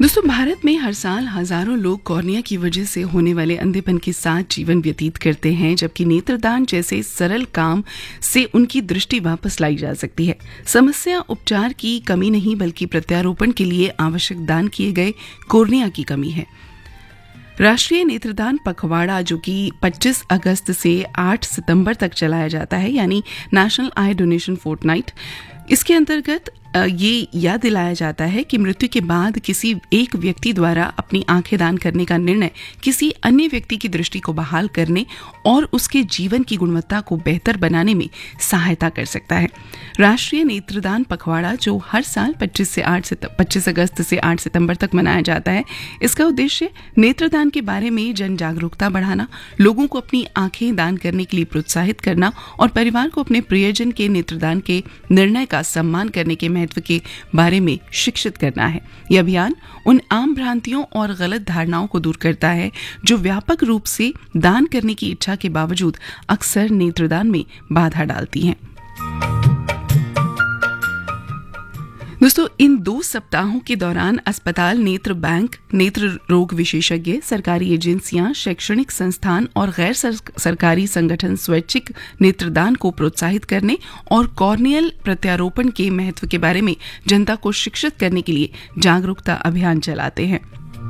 दोस्तों, भारत में हर साल हजारों लोग कॉर्निया की वजह से होने वाले अंधेपन के साथ जीवन व्यतीत करते हैं, जबकि नेत्रदान जैसे सरल काम से उनकी दृष्टि वापस लाई जा सकती है। समस्या उपचार की कमी नहीं, बल्कि प्रत्यारोपण के लिए आवश्यक दान किए गए कॉर्निया की कमी है। राष्ट्रीय नेत्रदान पखवाड़ा, जो कि 25 अगस्त से 8 सितंबर तक चलाया जाता है, यानी नेशनल आई डोनेशन फोर्टनाइट, इसके अंतर्गत ये याद दिलाया जाता है कि मृत्यु के बाद किसी एक व्यक्ति द्वारा अपनी आंखें दान करने का निर्णय किसी अन्य व्यक्ति की दृष्टि को बहाल करने और उसके जीवन की गुणवत्ता को बेहतर बनाने में सहायता कर सकता है। राष्ट्रीय नेत्रदान पखवाड़ा, जो हर साल 25 अगस्त से 8 सितंबर तक मनाया जाता है, इसका उद्देश्य नेत्रदान के बारे में जन जागरूकता बढ़ाना, लोगों को अपनी आंखें दान करने के लिए प्रोत्साहित करना और परिवार को अपने प्रियजन के नेत्रदान के निर्णय का सम्मान करने के महत्व के बारे में शिक्षित करना है। यह अभियान उन आम भ्रांतियों और गलत धारणाओं को दूर करता है जो व्यापक रूप से दान करने की इच्छा के बावजूद अक्सर नेत्रदान में बाधा डालती हैं। दोस्तों, इन 2 सप्ताहों के दौरान अस्पताल, नेत्र बैंक, नेत्र रोग विशेषज्ञ, सरकारी एजेंसियां, शैक्षणिक संस्थान और गैर सरकारी संगठन स्वैच्छिक नेत्रदान को प्रोत्साहित करने और कॉर्नियल प्रत्यारोपण के महत्व के बारे में जनता को शिक्षित करने के लिए जागरूकता अभियान चलाते हैं।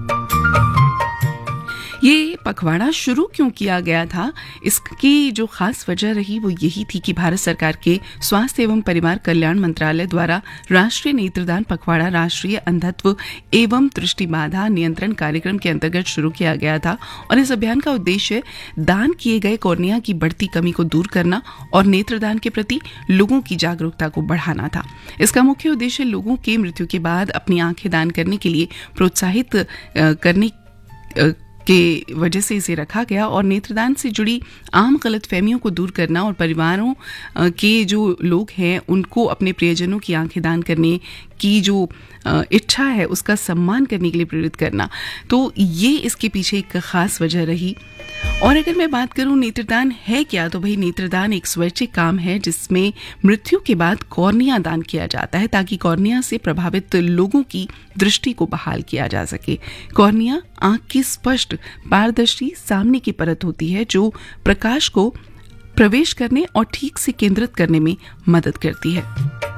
ये पखवाड़ा शुरू क्यों किया गया था, इसकी जो खास वजह रही वो यही थी कि भारत सरकार के स्वास्थ्य एवं परिवार कल्याण मंत्रालय द्वारा राष्ट्रीय नेत्रदान पखवाड़ा राष्ट्रीय अंधत्व एवं दृष्टि बाधा नियंत्रण कार्यक्रम के अंतर्गत शुरू किया गया था और इस अभियान का उद्देश्य दान किए गए कॉर्निया की बढ़ती कमी को दूर करना और नेत्रदान के प्रति लोगों की जागरूकता को बढ़ाना था। इसका मुख्य उद्देश्य लोगों के मृत्यु के बाद अपनी आंखें दान करने के लिए प्रोत्साहित करने के वजह से इसे रखा गया और नेत्रदान से जुड़ी आम गलतफहमियों को दूर करना और परिवारों के जो लोग हैं उनको अपने प्रियजनों की आंखें दान करने की जो इच्छा है उसका सम्मान करने के लिए प्रेरित करना। तो ये इसके पीछे एक खास वजह रही। और अगर मैं बात करूं नेत्रदान है क्या, तो भाई नेत्रदान एक स्वैच्छिक काम है जिसमें मृत्यु के बाद कॉर्निया दान किया जाता है ताकि कॉर्निया से प्रभावित लोगों की दृष्टि को बहाल किया जा सके। कॉर्निया आंख की स्पष्ट पारदर्शी सामने की परत होती है जो प्रकाश को प्रवेश करने और ठीक से केंद्रित करने में मदद करती है।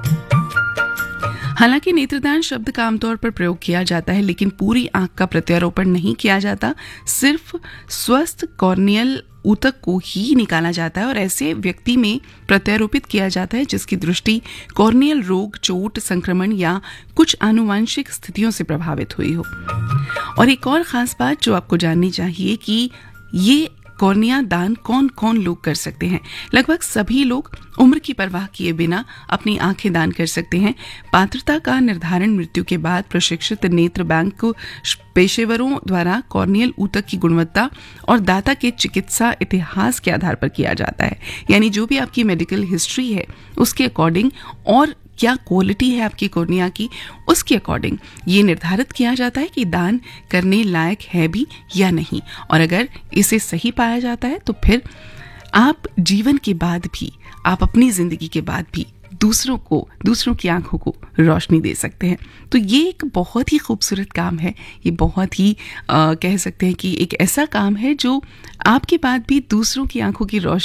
हालांकि नेत्रदान शब्द का आमतौर पर प्रयोग किया जाता है, लेकिन पूरी आंख का प्रत्यारोपण नहीं किया जाता, सिर्फ स्वस्थ कॉर्नियल ऊतक को ही निकाला जाता है और ऐसे व्यक्ति में प्रत्यारोपित किया जाता है जिसकी दृष्टि कॉर्नियल रोग, चोट, संक्रमण या कुछ आनुवंशिक स्थितियों से प्रभावित हुई हो। और एक और खास बात जो आपको जाननी चाहिए कि ये कॉर्निया दान कौन कौन लोग कर सकते हैं। लगभग सभी लोग उम्र की परवाह किए बिना अपनी आंखें दान कर सकते हैं। पात्रता का निर्धारण मृत्यु के बाद प्रशिक्षित नेत्र बैंक पेशेवरों द्वारा कॉर्नियल ऊतक की गुणवत्ता और दाता के चिकित्सा इतिहास के आधार पर किया जाता है, यानी जो भी आपकी मेडिकल हिस्ट्री है उसके अकॉर्डिंग और क्या क्वालिटी है आपकी कॉर्निया की, उसके अकॉर्डिंग ये निर्धारित किया जाता है कि दान करने लायक है भी या नहीं। और अगर इसे सही पाया जाता है तो फिर आप जीवन के बाद भी, आप अपनी जिंदगी के बाद भी दूसरों की आंखों को रोशनी दे सकते हैं। तो ये एक बहुत ही खूबसूरत काम है। ये बहुत ही कह सकते हैं कि एक ऐसा काम है जो आपके बाद भी दूसरों की आंखों की रोशनी